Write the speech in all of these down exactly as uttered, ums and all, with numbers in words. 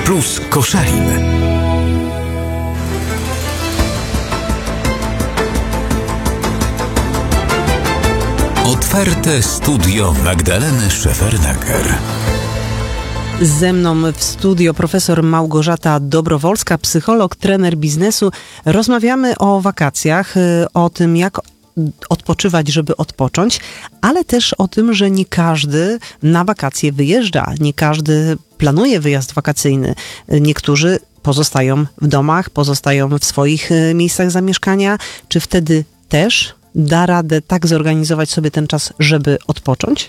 Radio Plus Koszalin. Otwarte studio Magdaleny Szefernaker. Ze mną w studio profesor Małgorzata Dobrowolska, psycholog, trener biznesu. Rozmawiamy o wakacjach, o tym, jak odpoczywać, żeby odpocząć, ale też o tym, że nie każdy na wakacje wyjeżdża, nie każdy planuje wyjazd wakacyjny. Niektórzy pozostają w domach, pozostają w swoich miejscach zamieszkania. Czy wtedy też da radę tak zorganizować sobie ten czas, żeby odpocząć?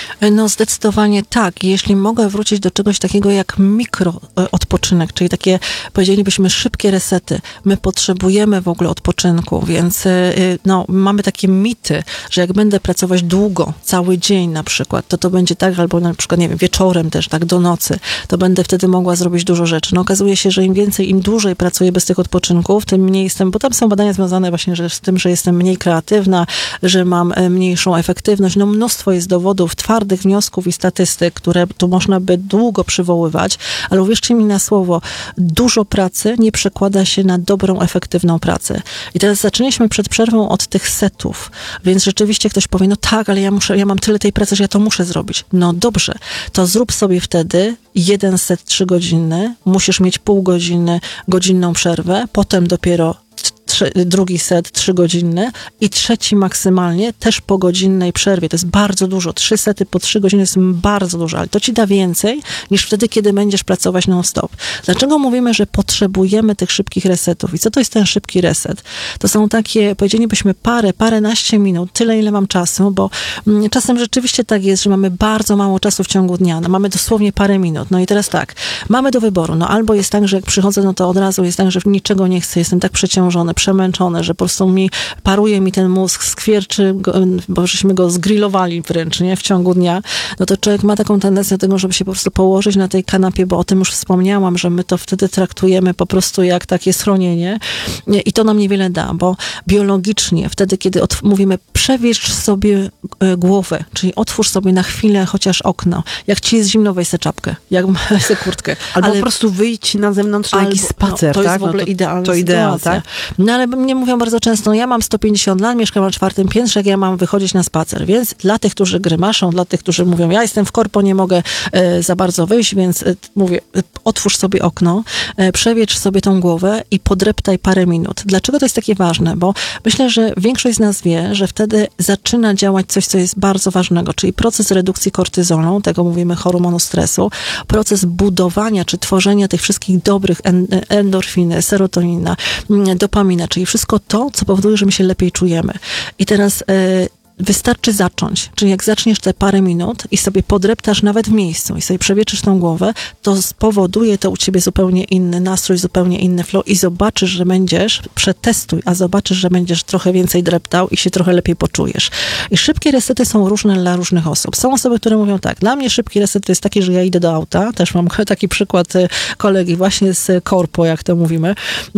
No zdecydowanie tak. Jeśli mogę wrócić do czegoś takiego jak mikroodpoczynek, czyli takie, powiedzielibyśmy, szybkie resety. My potrzebujemy w ogóle odpoczynku, więc no, mamy takie mity, że jak będę pracować długo, cały dzień na przykład, to to będzie tak, albo na przykład, nie wiem, wieczorem też, tak do nocy, to będę wtedy mogła zrobić dużo rzeczy. No okazuje się, że im więcej, im dłużej pracuję bez tych odpoczynków, tym mniej jestem, bo tam są badania związane właśnie że z tym, że jestem mniej kreatywna, że mam mniejszą efektywność. No mnóstwo jest dowodów, twardych wniosków i statystyk, które tu można by długo przywoływać, ale uwierzcie mi na słowo, dużo pracy nie przekłada się na dobrą, efektywną pracę. I teraz zaczęliśmy przed przerwą od tych setów, więc rzeczywiście ktoś powie, no tak, ale ja muszę, ja mam tyle tej pracy, że ja to muszę zrobić. No dobrze, to zrób sobie wtedy jeden set trzygodzinny, musisz mieć pół godziny, godzinną przerwę, potem dopiero Trzy, drugi set trzygodzinny i trzeci maksymalnie też po godzinnej przerwie. To jest bardzo dużo. Trzy sety po trzy godziny jest bardzo dużo, ale to ci da więcej niż wtedy, kiedy będziesz pracować non-stop. Dlaczego mówimy, że potrzebujemy tych szybkich resetów? I co to jest ten szybki reset? To są takie, powiedzielibyśmy, parę, paręnaście minut, tyle ile mam czasu, bo mm, czasem rzeczywiście tak jest, że mamy bardzo mało czasu w ciągu dnia. No, mamy dosłownie parę minut. No i teraz tak, mamy do wyboru. No albo jest tak, że jak przychodzę, no to od razu jest tak, że niczego nie chcę, jestem tak przeciążony, przemęczone, że po prostu mi paruje mi ten mózg, skwierczy, bo żeśmy go zgrillowali wręcz, nie? W ciągu dnia, no to człowiek ma taką tendencję do tego, żeby się po prostu położyć na tej kanapie, bo o tym już wspomniałam, że my to wtedy traktujemy po prostu jak takie schronienie i to nam niewiele da, bo biologicznie wtedy, kiedy od, mówimy przewieź sobie głowę, czyli otwórz sobie na chwilę chociaż okno. Jak ci jest zimno, weź se czapkę, jak se kurtkę. Albo ale, po prostu wyjdź na zewnątrz na jakiś spacer, no, to tak? jest w ogóle no to, idealna to ideał, tak? No ale mnie mówią bardzo często, no ja mam sto pięćdziesiąt lat, mieszkam na czwartym piętrze, jak ja mam wychodzić na spacer, więc dla tych, którzy grymaszą, dla tych, którzy mówią, ja jestem w korpo, nie mogę e, za bardzo wyjść, więc e, mówię, e, otwórz sobie okno, e, przewietrz sobie tą głowę i podreptaj parę minut. Dlaczego to jest takie ważne? Bo myślę, że większość z nas wie, że wtedy zaczyna działać coś, co jest bardzo ważnego, czyli proces redukcji kortyzolu, tego mówimy hormonu stresu, proces budowania czy tworzenia tych wszystkich dobrych en, endorfiny, serotonina, dopamina, czyli wszystko to, co powoduje, że my się lepiej czujemy. I teraz yy, wystarczy zacząć, czyli jak zaczniesz te parę minut i sobie podreptasz nawet w miejscu i sobie przewietrzysz tą głowę, to spowoduje to u ciebie zupełnie inny nastrój, zupełnie inny flow i zobaczysz, że będziesz, przetestuj, a zobaczysz, że będziesz trochę więcej dreptał i się trochę lepiej poczujesz. I szybkie resety są różne dla różnych osób. Są osoby, które mówią tak, dla mnie szybki reset to jest taki, że ja idę do auta, też mam taki przykład kolegi właśnie z korpo, jak to mówimy,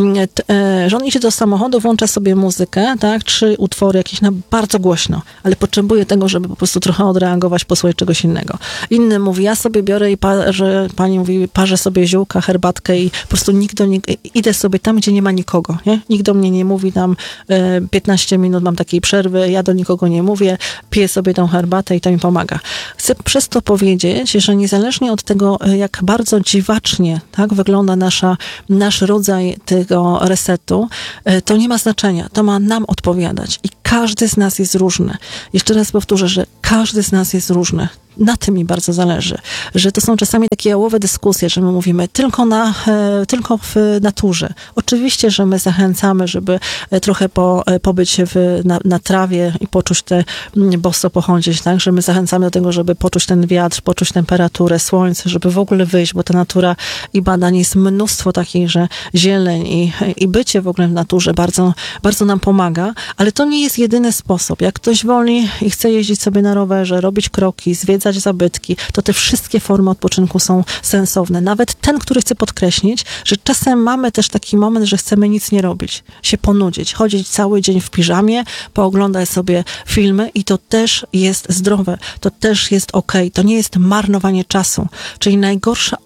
że on idzie do samochodu, włącza sobie muzykę, tak, trzy utwory jakieś na bardzo głośno, ale potrzebuję tego, żeby po prostu trochę odreagować, posłuchać czegoś innego. Inny mówi, ja sobie biorę i parzę, pani mówi, parzę sobie ziółka, herbatkę i po prostu nikt do nie, idę sobie tam, gdzie nie ma nikogo, nie? Nikt do mnie nie mówi, tam e, piętnaście minut mam takiej przerwy, ja do nikogo nie mówię, piję sobie tą herbatę i to mi pomaga. Chcę przez to powiedzieć, że niezależnie od tego, jak bardzo dziwacznie, tak, wygląda nasza, nasz rodzaj tego resetu, e, to nie ma znaczenia. To ma nam odpowiadać i każdy z nas jest różny. Jeszcze raz powtórzę, że każdy z nas jest różny. Na tym mi bardzo zależy, że to są czasami takie jałowe dyskusje, że my mówimy tylko, na, e, tylko w naturze. Oczywiście, że my zachęcamy, żeby trochę po, pobyć w, na, na trawie i poczuć te boso pochodzić, tak? Że my zachęcamy do tego, żeby poczuć ten wiatr, poczuć temperaturę, słońce, żeby w ogóle wyjść, bo ta natura i badań jest mnóstwo takich, że zieleń i, i bycie w ogóle w naturze bardzo, bardzo nam pomaga, ale to nie jest jedyny sposób. Jak ktoś woli i chce jeździć sobie na rowerze, robić kroki, zwiedzać zabytki, to te wszystkie formy odpoczynku są sensowne. Nawet ten, który chce podkreślić, że czasem mamy też taki moment, że chcemy nic nie robić, się ponudzić, chodzić cały dzień w piżamie, pooglądać sobie filmy i to też jest zdrowe, to też jest okej, to nie jest marnowanie czasu. Czyli najgorsza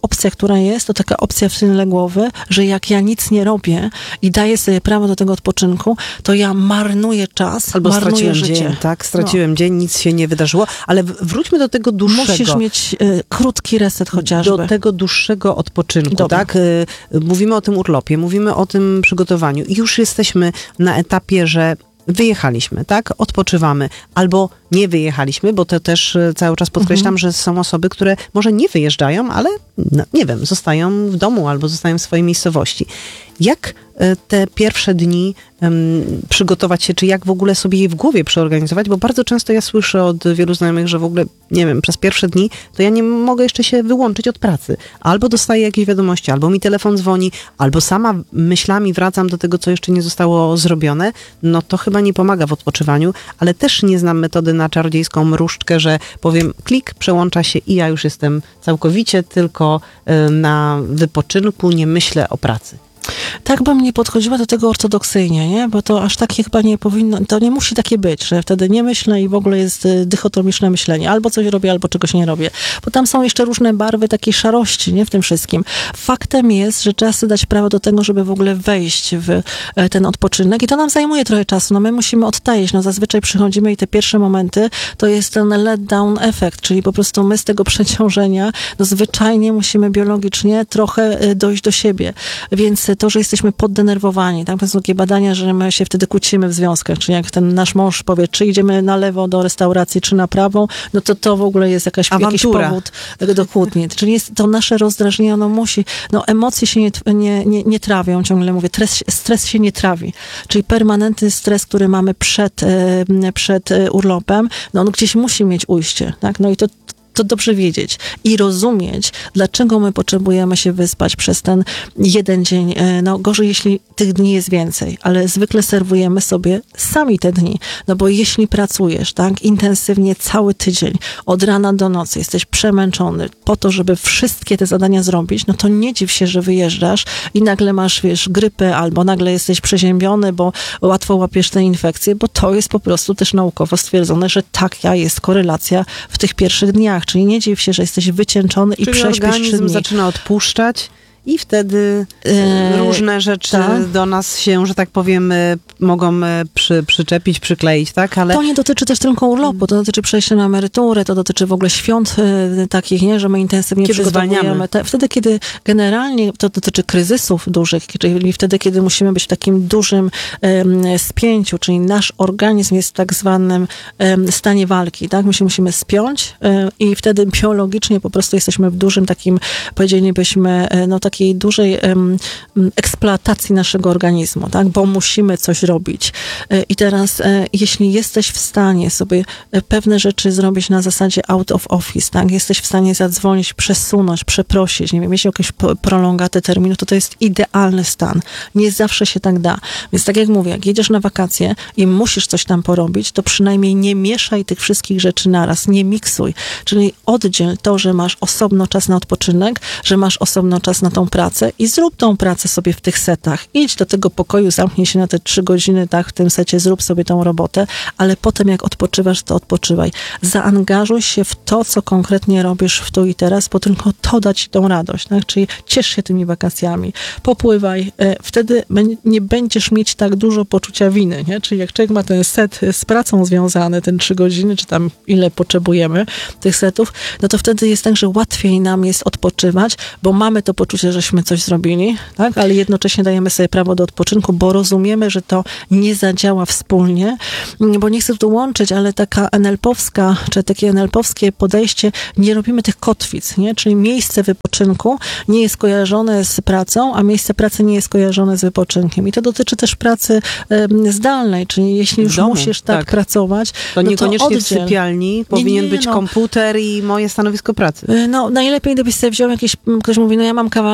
opcja, która jest, to taka opcja w tyle głowy, że jak ja nic nie robię i daję sobie prawo do tego odpoczynku, to ja marnuję czas, Albo marnuję straciłem życie. dzień, tak? Straciłem no. dzień, nic się nie wydarzyło, ale w- wróćmy do tego dłuższego. Musisz mieć y, krótki reset chociażby. Do tego dłuższego odpoczynku, Dobra. tak? Y, Mówimy o tym urlopie, mówimy o tym przygotowaniu i już jesteśmy na etapie, że wyjechaliśmy, tak? Odpoczywamy. Albo nie wyjechaliśmy, bo to też y, cały czas podkreślam, Mhm. że są osoby, które może nie wyjeżdżają, ale no, nie wiem, zostają w domu albo zostają w swojej miejscowości. Jak y, te pierwsze dni ym, przygotować się, czy jak w ogóle sobie je w głowie przeorganizować? Bo bardzo często ja słyszę od wielu znajomych, że w ogóle, nie wiem, przez pierwsze dni to ja nie mogę jeszcze się wyłączyć od pracy. Albo dostaję jakieś wiadomości, albo mi telefon dzwoni, albo sama myślami wracam do tego, co jeszcze nie zostało zrobione. No to chyba nie pomaga w odpoczywaniu, ale też nie znam metody na czarodziejską mrużtkę, że powiem klik, przełącza się i ja już jestem całkowicie tylko y, na wypoczynku, nie myślę o pracy. Tak bym nie podchodziła do tego ortodoksyjnie, nie? Bo to aż takie chyba nie powinno, to nie musi takie być, że wtedy nie myślę i w ogóle jest y, dychotomiczne myślenie. Albo coś robię, albo czegoś nie robię. Bo tam są jeszcze różne barwy takiej szarości, nie? W tym wszystkim. Faktem jest, że trzeba sobie dać prawo do tego, żeby w ogóle wejść w e, ten odpoczynek i to nam zajmuje trochę czasu. No my musimy odtajeć. No zazwyczaj przychodzimy i te pierwsze momenty to jest ten let down efekt, czyli po prostu my z tego przeciążenia, no zwyczajnie musimy biologicznie trochę y, dojść do siebie. Więc to, że jesteśmy poddenerwowani, tak? To są takie badania, że my się wtedy kłócimy w związkach, czyli jak ten nasz mąż powie, czy idziemy na lewo do restauracji, czy na prawą, no to to w ogóle jest jakaś, jakiś powód do kłótni. Czyli jest to nasze rozdrażnienie, ono musi, no emocje się nie, nie, nie, nie trawią, ciągle mówię, stres, stres się nie trawi. Czyli permanentny stres, który mamy przed, przed urlopem, no on gdzieś musi mieć ujście, tak? No i to to dobrze wiedzieć i rozumieć, dlaczego my potrzebujemy się wyspać przez ten jeden dzień. No gorzej, jeśli tych dni jest więcej, ale zwykle serwujemy sobie sami te dni. No bo jeśli pracujesz, tak, intensywnie cały tydzień, od rana do nocy, jesteś przemęczony po to, żeby wszystkie te zadania zrobić, no to nie dziw się, że wyjeżdżasz i nagle masz, wiesz, grypę albo nagle jesteś przeziębiony, bo łatwo łapiesz te infekcje, bo to jest po prostu też naukowo stwierdzone, że taka jest korelacja w tych pierwszych dniach. Czyli nie dziw się, że jesteś wycieńczony i Czyli prześpisz trzy organizm dni. zaczyna odpuszczać i wtedy e, różne rzeczy tak. do nas się, że tak powiem, e, mogą e, przy, przyczepić, przykleić, tak? Ale To nie dotyczy też tylko urlopu, to dotyczy przejścia na emeryturę, to dotyczy w ogóle świąt e, takich, nie, że my intensywnie Kiedy przygotowujemy. zwalniamy. Te, wtedy, kiedy generalnie to dotyczy kryzysów dużych, czyli wtedy, kiedy musimy być w takim dużym e, spięciu, czyli nasz organizm jest w tak zwanym e, stanie walki, tak? My się musimy spiąć e, i wtedy biologicznie po prostu jesteśmy w dużym takim, powiedzielibyśmy, e, no takiej dużej um, eksploatacji naszego organizmu, tak? Bo musimy coś robić. E, I teraz, e, jeśli jesteś w stanie sobie e, pewne rzeczy zrobić na zasadzie out of office, tak? Jesteś w stanie zadzwonić, przesunąć, przeprosić, nie wiem, mieć jakieś po- prolongaty terminu, to to jest idealny stan. Nie zawsze się tak da. Więc tak jak mówię, jak jedziesz na wakacje i musisz coś tam porobić, to przynajmniej nie mieszaj tych wszystkich rzeczy naraz, nie miksuj. Czyli oddziel to, że masz osobno czas na odpoczynek, że masz osobno czas na tą pracę i zrób tą pracę sobie w tych setach. Idź do tego pokoju, zamknij się na te trzy godziny, tak, w tym secie, zrób sobie tą robotę, ale potem jak odpoczywasz, to odpoczywaj. Zaangażuj się w to, co konkretnie robisz w tu i teraz, bo tylko to da ci tą radość, tak? Czyli ciesz się tymi wakacjami, popływaj, e, wtedy nie będziesz mieć tak dużo poczucia winy, nie? Czyli jak człowiek ma ten set z pracą związany, ten trzy godziny, czy tam ile potrzebujemy tych setów, no to wtedy jest tak, że łatwiej nam jest odpoczywać, bo mamy to poczucie, żeśmy coś zrobili, tak? Ale jednocześnie dajemy sobie prawo do odpoczynku, bo rozumiemy, że to nie zadziała wspólnie, bo nie chcę tu łączyć, ale taka en el pe-owska, czy takie en el pe-owskie podejście, nie robimy tych kotwic, nie? Czyli miejsce wypoczynku nie jest kojarzone z pracą, a miejsce pracy nie jest kojarzone z wypoczynkiem. I to dotyczy też pracy um, zdalnej, czyli jeśli już domu, musisz tak, tak pracować, to no niekoniecznie to w sypialni powinien nie, nie, być no. komputer i moje stanowisko pracy. No najlepiej, gdybyś sobie wziął jakiś, ktoś mówi, no ja mam kawał,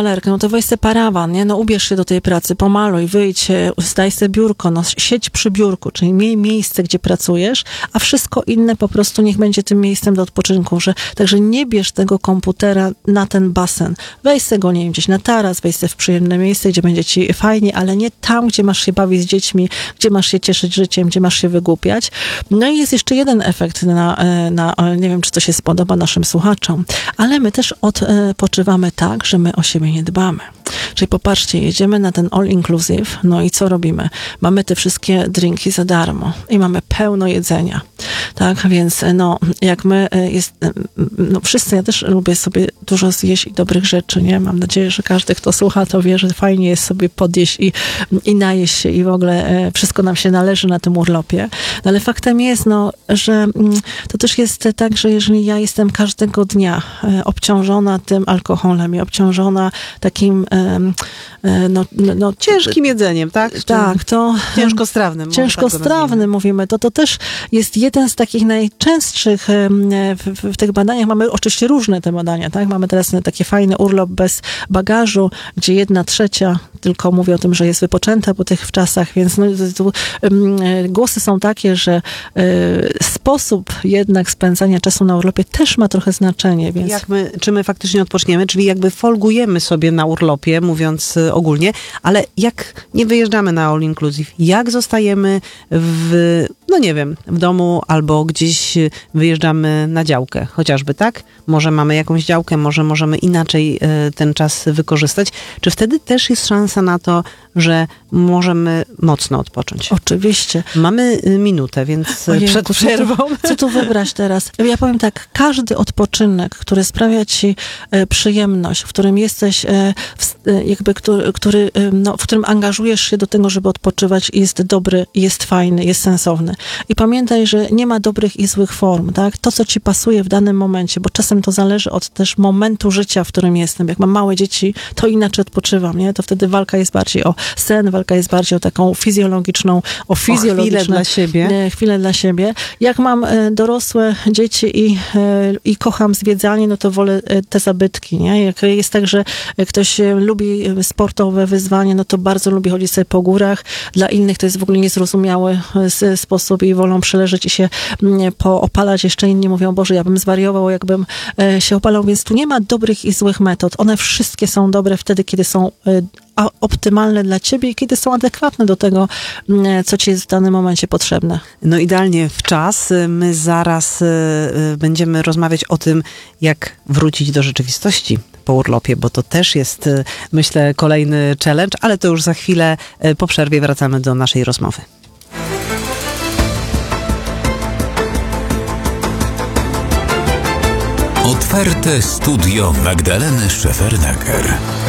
kawalerkę, no to weź se parawan, nie? No ubierz się do tej pracy, pomaluj, wyjdź, e, zdaj se biurko, no siedź przy biurku, czyli miej miejsce, gdzie pracujesz, a wszystko inne po prostu niech będzie tym miejscem do odpoczynku, że także nie bierz tego komputera na ten basen. Weź se go, nie wiem, gdzieś na taras, weź se w przyjemne miejsce, gdzie będzie ci fajnie, ale nie tam, gdzie masz się bawić z dziećmi, gdzie masz się cieszyć życiem, gdzie masz się wygłupiać. No i jest jeszcze jeden efekt na, na nie wiem, czy to się spodoba naszym słuchaczom, ale my też odpoczywamy tak, że my o siebie nie dbamy. Czyli popatrzcie, jedziemy na ten all inclusive, no i co robimy? Mamy te wszystkie drinki za darmo i mamy pełno jedzenia, tak? Więc no, jak my jest, no wszyscy, ja też lubię sobie dużo zjeść i dobrych rzeczy, nie? Mam nadzieję, że każdy, kto słucha, to wie, że fajnie jest sobie podjeść i, i najeść się i w ogóle e, wszystko nam się należy na tym urlopie. No, ale faktem jest, no, że mm, to też jest tak, że jeżeli ja jestem każdego dnia e, obciążona tym alkoholem i obciążona takim e, e, no, no, Ciężkim jedzeniem, tak? Czy tak, to ciężkostrawnym. może ciężkostrawny tak go mówimy, to to też jest jeden z takich najczęstszych em, w, w, w tych badaniach. Mamy oczywiście różne te badania, tak? Mamy teraz taki fajny urlop bez bagażu, gdzie jedna trzecia tylko mówi o tym, że jest wypoczęta po tych czasach, więc no, tu, um, głosy są takie, że y, sposób jednak spędzania czasu na urlopie też ma trochę znaczenie, więc... Jak my, czy my faktycznie odpoczniemy, czyli jakby folgujemy sobie na urlopie, mówiąc y, ogólnie, ale jak nie wyjeżdżamy na all inclusive, jak zostajemy w, no nie wiem, w domu albo gdzieś wyjeżdżamy na działkę, chociażby, tak? Może mamy jakąś działkę, może możemy inaczej y, ten czas wykorzystać. Czy wtedy też jest szansa na to, że możemy mocno odpocząć? Oczywiście. Mamy y, minutę, więc y, Ojejku, przed przerwą... Co tu, co tu wybrać teraz? Ja powiem tak, każdy odpoczynek, który sprawia ci e, przyjemność, w którym jesteś, e, w, e, jakby, który, który, e, no, w którym angażujesz się do tego, żeby odpoczywać, jest dobry, jest fajny, jest sensowny. I pamiętaj, że nie ma dobrych i złych form, tak? To, co ci pasuje w danym momencie, bo czasem to zależy od też momentu życia, w którym jestem. Jak mam małe dzieci, to inaczej odpoczywam, nie? To wtedy walka jest bardziej o sen, walka jest bardziej o taką fizjologiczną, o fizjologiczne... chwilę dla siebie. E, chwilę dla siebie. Jak mam e, dorosłe dzieci i, e, i kocham zwiedzanie, no to wolę e, te zabytki, nie? Jak jest tak, że ktoś e, lubi sportowe wyzwanie, no to bardzo lubi chodzić sobie po górach. Dla innych to jest w ogóle niezrozumiały e, sposób i wolą przeleżeć i się m, poopalać. Jeszcze inni mówią, Boże, ja bym zwariował, jakbym e, się opalał, więc tu nie ma dobrych i złych metod. One wszystkie są dobre wtedy, kiedy są e, a optymalne dla ciebie i kiedy są adekwatne do tego, co ci jest w danym momencie potrzebne. No idealnie w czas. My zaraz y, y, będziemy rozmawiać o tym, jak wrócić do rzeczywistości po urlopie, bo to też jest, y, myślę, kolejny challenge, ale to już za chwilę y, po przerwie wracamy do naszej rozmowy. Otwarte studio Magdaleny Szefernaker.